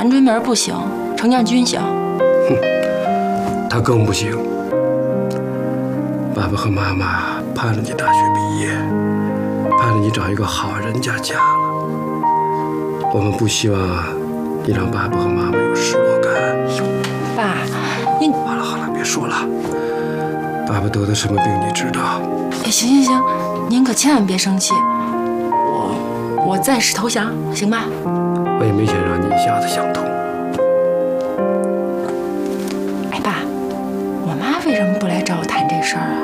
韩春明不行，程建军行。 哼，他更不行。爸爸和妈妈盼着你大学毕业，盼着你找一个好人家嫁了。我们不希望你让爸爸和妈妈有失落感。 爸，你好了好了，别说了。爸爸得的什么病你知道？ 哎，行，您可千万别生气。我暂时投降，行吧？ 我也没想让你一下子想通。 哎，爸，我妈为什么不来找我谈这事儿啊？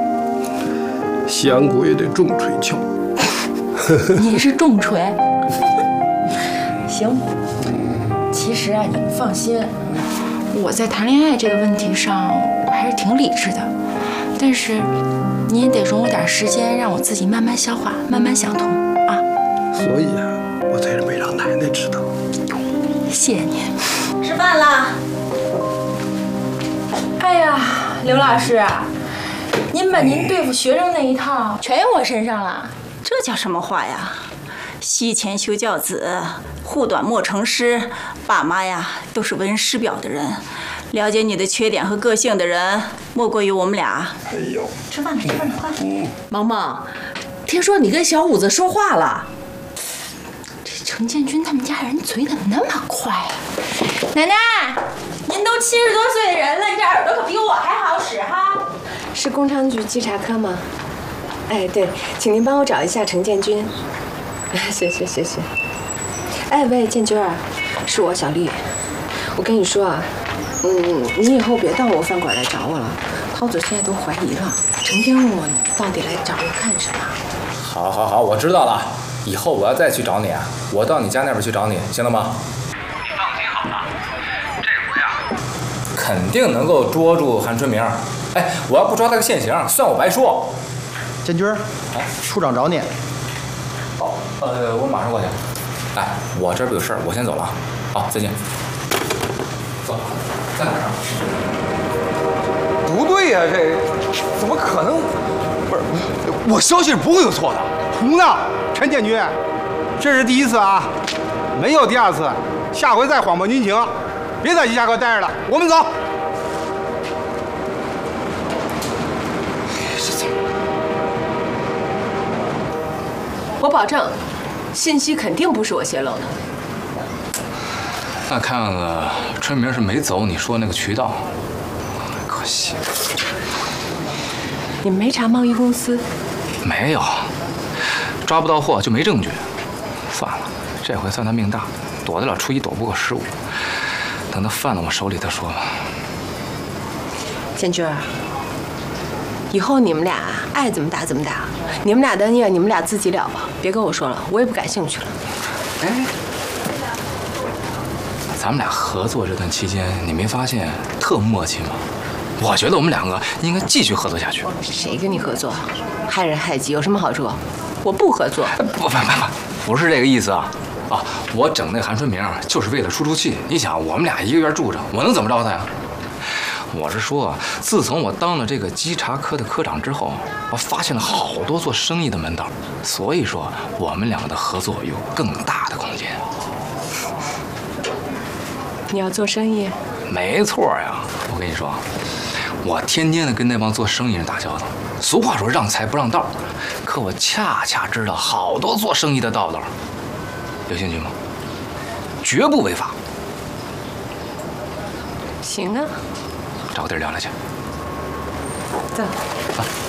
香菇也得重锤敲。 你是重锤？行。其实啊，你们放心，我在谈恋爱这个问题上还是挺理智的，但是你也得容我点时间，让我自己慢慢消化，慢慢想通啊。 所以啊，我才是没让奶奶知道。 谢谢您。 吃饭啦！ 哎呀，刘老师，您把您对付学生那一套全用我身上了。 这叫什么话呀？膝前修教子，护短莫成师。爸妈呀，都是为人师表的人，了解你的缺点和个性的人，莫过于我们俩。 哎呦， 吃饭了，快！ 萌萌，听说你跟小五子说话了。 这程建军他们家人嘴怎么那么快啊？奶奶，您都70多岁的人了，你这耳朵可比我还好使哈。 是工商局稽查科吗？哎，对，请您帮我找一下程建军。谢谢。哎喂，建军儿，是我小丽。我跟你说啊，你以后别到我饭馆来找我了。涛子现在都怀疑了，成天问我到底来找我干什么。 好，我知道了。以后我要再去找你，我到你家那边去找你，行了吗？ 你放心好了，这回啊， 肯定能够捉住韩春明。哎，我要不抓他个现行，算我白说。 建军，处长找你。 哦，我马上过去。哎，我这边有事儿，我先走了啊。好，再见。走，在哪儿啊？ 不对呀，这怎么可能？不是，我消息是不会有错的。 胡闹！陈建军，这是第一次啊，没有第二次，下回再谎报军情，别在集下课待着了，我们走。 我保证，信息肯定不是我泄露的。 那看样子春明是没走你说那个渠道，可惜。 你们没查贸易公司？ 没有，抓不到货就没证据。算了，这回算他命大，躲得了初一，躲不过15。等他犯到我手里再说吧。 建军儿，以后你们俩爱怎么打怎么打，你们俩的恩怨你们俩自己了吧，别跟我说了，我也不感兴趣了。 哎，咱们俩合作这段期间，你没发现特默契吗？我觉得我们两个应该继续合作下去。 谁跟你合作？害人害己有什么好处？我不合作。 不是这个意思啊！我整那韩春明就是为了出气。你想，我们俩一个院住着，我能怎么着他呀？我是说，自从我当了这个稽查科的科长之后，我发现了好多做生意的门道，所以说我们两个的合作有更大的空间。 你要做生意？ 没错呀！我跟你说，我天天的跟那帮做生意人打交道。俗话说让财不让道，可我恰恰知道好多做生意的道道。有兴趣吗？绝不违法。 行啊， 找个地儿聊聊去。 走。 啊。